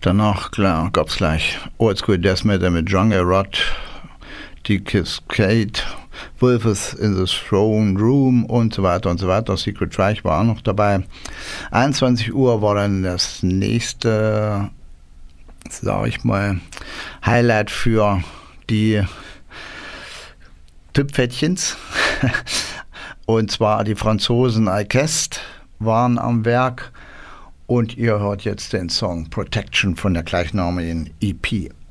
Danach, klar, gab es gleich Oldschool Death Metal mit Jungle Rot, die Cascade, Wolves in the Throne Room und so weiter und so weiter. Secret Reich war auch noch dabei. 21 Uhr war dann das nächste, sage ich mal, Highlight für die Tüpfettchens. Und zwar die Franzosen Alceste waren am Werk. Und ihr hört jetzt den Song Protection von der gleichnamigen EP.